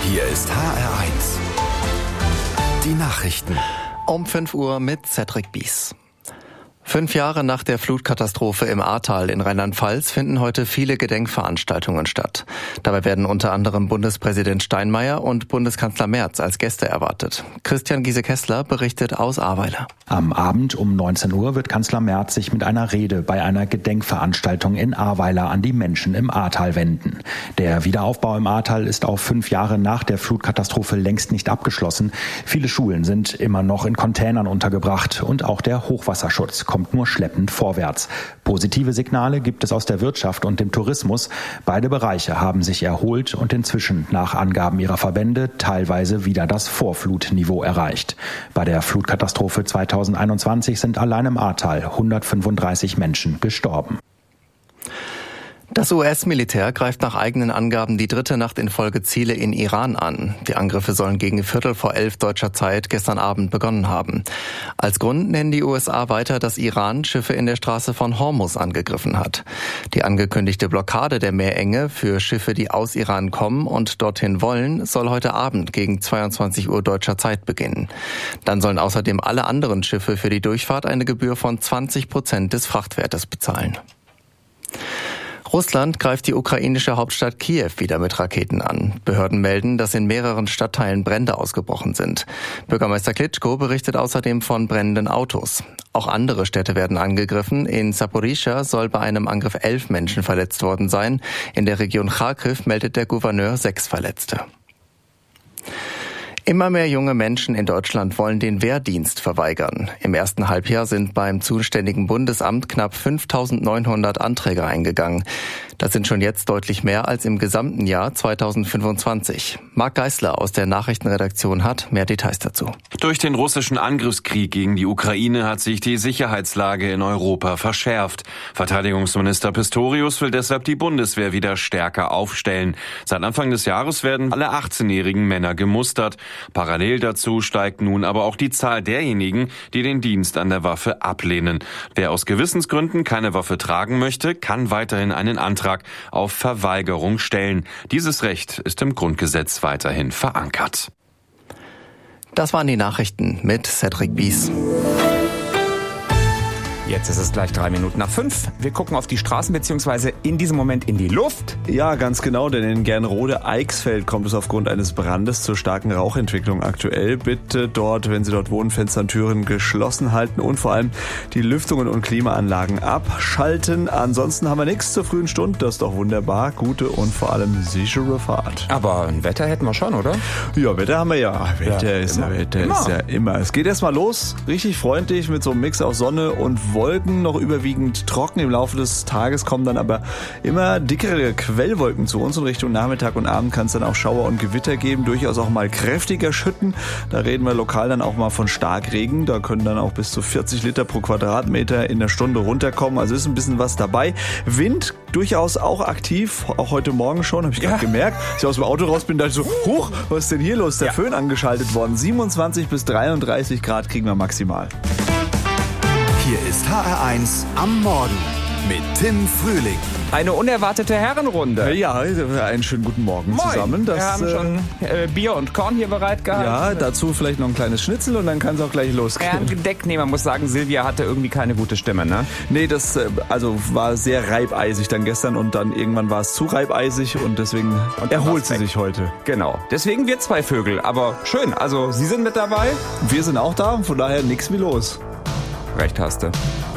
Hier ist HR1. Die Nachrichten. Um 5 Uhr mit Cedric Bies. 5 Jahre nach der Flutkatastrophe im Ahrtal in Rheinland-Pfalz finden heute viele Gedenkveranstaltungen statt. Dabei werden unter anderem Bundespräsident Steinmeier und Bundeskanzler Merz als Gäste erwartet. Christian Giese-Kessler berichtet aus Ahrweiler. Am Abend um 19 Uhr wird Kanzler Merz sich mit einer Rede bei einer Gedenkveranstaltung in Ahrweiler an die Menschen im Ahrtal wenden. Der Wiederaufbau im Ahrtal ist auch 5 Jahre nach der Flutkatastrophe längst nicht abgeschlossen. Viele Schulen sind immer noch in Containern untergebracht und auch der Hochwasserschutz kommt nur schleppend vorwärts. Positive Signale gibt es aus der Wirtschaft und dem Tourismus. Beide Bereiche haben sich erholt und inzwischen nach Angaben ihrer Verbände teilweise wieder das Vorflutniveau erreicht. Bei der Flutkatastrophe 2021 sind allein im Ahrtal 135 Menschen gestorben. Das US-Militär greift nach eigenen Angaben die 3. Nacht in Folge Ziele in Iran an. Die Angriffe sollen gegen 11:15 deutscher Zeit gestern Abend begonnen haben. Als Grund nennen die USA weiter, dass Iran Schiffe in der Straße von Hormuz angegriffen hat. Die angekündigte Blockade der Meerenge für Schiffe, die aus Iran kommen und dorthin wollen, soll heute Abend gegen 22 Uhr deutscher Zeit beginnen. Dann sollen außerdem alle anderen Schiffe für die Durchfahrt eine Gebühr von 20% des Frachtwertes bezahlen. Russland greift die ukrainische Hauptstadt Kiew wieder mit Raketen an. Behörden melden, dass in mehreren Stadtteilen Brände ausgebrochen sind. Bürgermeister Klitschko berichtet außerdem von brennenden Autos. Auch andere Städte werden angegriffen. In Saporischschja soll bei einem Angriff 11 Menschen verletzt worden sein. In der Region Charkiw meldet der Gouverneur 6 Verletzte. Immer mehr junge Menschen in Deutschland wollen den Wehrdienst verweigern. Im ersten Halbjahr sind beim zuständigen Bundesamt knapp 5.900 Anträge eingegangen. Das sind schon jetzt deutlich mehr als im gesamten Jahr 2025. Marc Geisler aus der Nachrichtenredaktion hat mehr Details dazu. Durch den russischen Angriffskrieg gegen die Ukraine hat sich die Sicherheitslage in Europa verschärft. Verteidigungsminister Pistorius will deshalb die Bundeswehr wieder stärker aufstellen. Seit Anfang des Jahres werden alle 18-jährigen Männer gemustert. Parallel dazu steigt nun aber auch die Zahl derjenigen, die den Dienst an der Waffe ablehnen. Wer aus Gewissensgründen keine Waffe tragen möchte, kann weiterhin einen Antrag auf Verweigerung stellen. Dieses Recht ist im Grundgesetz weiterhin verankert. Das waren die Nachrichten mit Cedric Bies. Jetzt ist es gleich 5:03. Wir gucken auf die Straßen bzw. in diesem Moment in die Luft. Ja, ganz genau, denn in Gernrode-Eichsfeld kommt es aufgrund eines Brandes zur starken Rauchentwicklung aktuell. Bitte dort, wenn Sie dort wohnen, Fenster und Türen geschlossen halten und vor allem die Lüftungen und Klimaanlagen abschalten. Ansonsten haben wir nichts zur frühen Stunde, das ist doch wunderbar. Gute und vor allem sichere Fahrt. Aber ein Wetter hätten wir schon, oder? Ja, Wetter haben wir ja. Wetter ist ja immer. Es geht erstmal los, richtig freundlich mit so einem Mix aus Sonne und Wolken, noch überwiegend trocken. Im Laufe des Tages kommen dann aber immer dickere Quellwolken zu uns und Richtung Nachmittag und Abend kann es dann auch Schauer und Gewitter geben, durchaus auch mal kräftiger Schütten. Da reden wir lokal dann auch mal von Starkregen. Da können dann auch bis zu 40 Liter pro Quadratmeter in der Stunde runterkommen. Also ist ein bisschen was dabei. Wind durchaus auch aktiv, auch heute Morgen schon, habe ich gerade gemerkt. Als ich aus dem Auto raus bin, dachte ich so, huch, was ist denn hier los? Der Föhn angeschaltet worden. 27 bis 33 Grad kriegen wir maximal. Hier ist HR1 am Morgen mit Tim Frühling. Eine unerwartete Herrenrunde. Ja, einen schönen guten Morgen zusammen. Wir haben schon Bier und Korn hier bereit gehabt. Ja, dazu vielleicht noch ein kleines Schnitzel und dann kann es auch gleich losgehen. Gedeckt, nee, man muss sagen, Silvia hatte irgendwie keine gute Stimme, ne? Nee, das war sehr reibeisig dann gestern und dann irgendwann war es zu reibeisig und deswegen erholt sie sich heute. Genau, deswegen wir 2 Vögel, aber schön, also Sie sind mit dabei. Wir sind auch da und von daher nichts wie los. Recht hast du.